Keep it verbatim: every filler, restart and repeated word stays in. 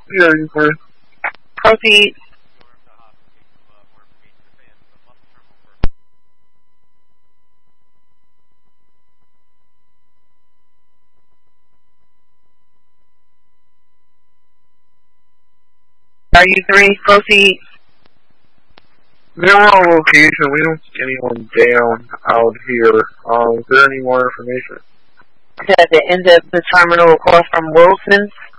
Yeah, you free. Proceed. Are you three? Proceed. They're on location. We don't see anyone down out here. Um, is there any more information? At the end of the terminal across from Wilson's.